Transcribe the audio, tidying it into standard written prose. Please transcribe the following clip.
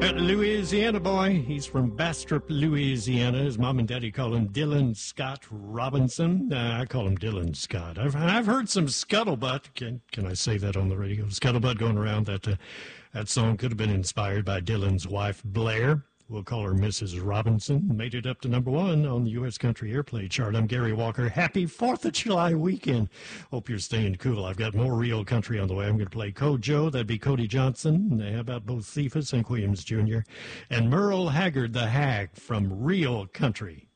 Louisiana boy. He's from Bastrop, Louisiana. His mom and daddy call him Dylan Scott Robinson. I call him Dylan Scott. I've heard some scuttlebutt. Can I say that on the radio? Scuttlebutt going around that that song could have been inspired by Dylan's wife, Blair. We'll call her Mrs. Robinson. Made it up to number 1 on the U.S. Country Airplay chart. I'm Gary Walker. Happy 4th of July weekend. Hope you're staying cool. I've got more real country on the way. I'm going to play Kojo. That'd be Cody Johnson. How about both Cephas and Williams Jr. and Merle Haggard, the Hag from Real Country.